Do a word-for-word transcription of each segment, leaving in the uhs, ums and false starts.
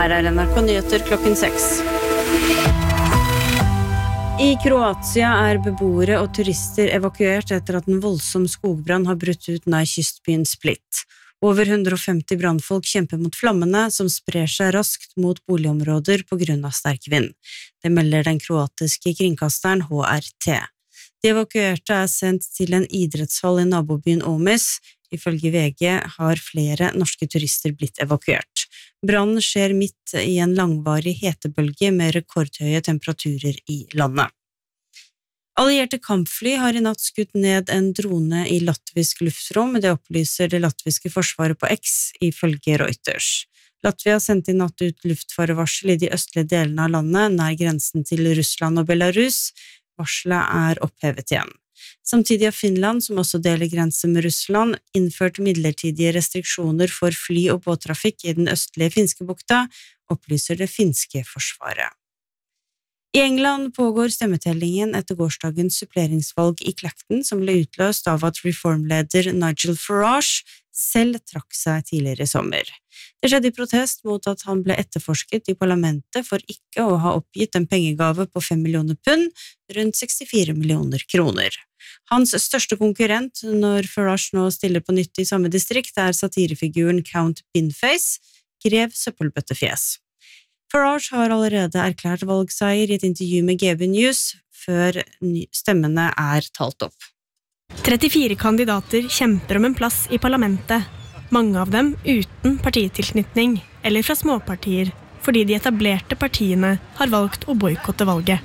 Her er N R K Nyheter klokken seks. I Kroatia er beboere og turister evakuert etter at en voldsom skogbrann har brutt ut nær kystbyen Split. Over hundre og femti brannfolk kjemper mot flammene som sprer seg raskt mot boligområder på grunn av sterk vind. Det melder den kroatiske kringkasteren H R T. De evakuerte er sendt til en idrettshall i nabobyen Omis. Ifølge V G har flere norske turister blitt evakuert. Brannen skjer midt i en langvarig hetebølge med rekordhøye temperaturer i landet. Allierte kampfly har i natt skutt ned en drone i latvisk luftrom, det opplyser det latviske forsvaret på X ifølge Reuters. Latvia sendte i natt ut luftfarevarsel i de østlige delene av landet, nær grensen til Russland og Belarus. Varselet er opphevet igjen. Samtidig har Finland, som også deler grense med Russland, innført midlertidige restriksjoner for fly- og båttrafikk i den østlige finske bukta, opplyser det finske forsvaret. I England pågår stemmetellingen etter gårsdagens suppleringsvalg i Clacton, som ble utløst av at reformleder Nigel Farage selv trakk seg tidligere i sommer. Det skjedde i protest mot at han ble etterforsket i parlamentet for ikke å ha oppgitt en pengegave på fem millioner pund, rundt sekstifire millioner kroner. Hans største konkurrent når Farage nå stiller på nytt i samme distrikt er satirefiguren Count Binface, grev søppelbøttefjes. Farage har allerede erklært valgseier i et intervju med G B News før stemmene er talt opp. trettifire kandidater kjemper om en plass i parlamentet, mange av dem uten partitilknytning eller fra småpartier, fordi de etablerte partiene har valgt å boikotte valget.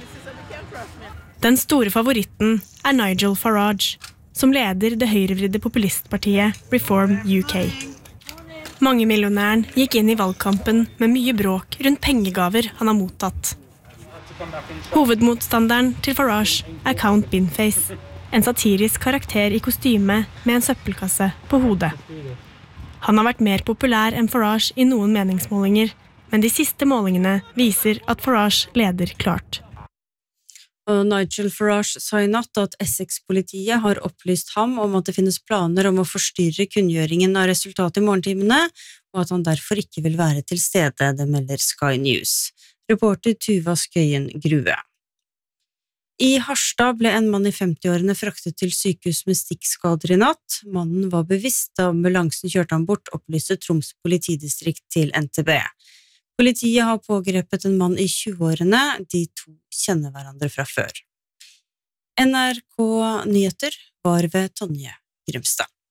Den store favoritten er Nigel Farage, som leder det høyrevridde populistpartiet Reform U K. Mangemillionæren gikk inn i valgkampen med mye bråk rundt pengegaver han har mottatt. Hovedmotstanderen til Farage er Count Binface, en satirisk karakter i kostyme med en søppelkasse på hodet. Han har vært mer populær enn Farage i noen meningsmålinger, men de siste målingene viser at Farage leder klart. Og Nigel Farage sa i natt at Essex-politiet har opplyst ham om at det finnes planer om å forstyrre kunngjøringen av resultatet i morgentimene, og at han derfor ikke vil være til stede, det melder Sky News. Reporter Tuva Skøyen Grue. I Harstad ble en mann i femti-årene fraktet til sykehus med stikkskader i natt. Mannen var bevisst da ambulansen kjørte ham bort, opplyste Troms politidistrikt til N T B. Politiet har pågrepet en mann i tjue-årene, de to kjenner hverandre fra før. N R K Nyheter var ved Tonje Grimstad.